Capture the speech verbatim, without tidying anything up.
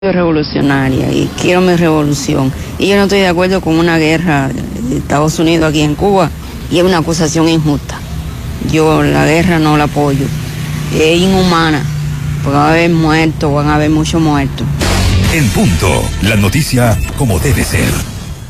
Soy revolucionaria y quiero mi revolución. Y yo no estoy de acuerdo con una guerra de Estados Unidos aquí en Cuba y es una acusación injusta. Yo la guerra no la apoyo. Es inhumana, porque va a haber muertos, van a haber muchos muertos. En punto, la noticia como debe ser.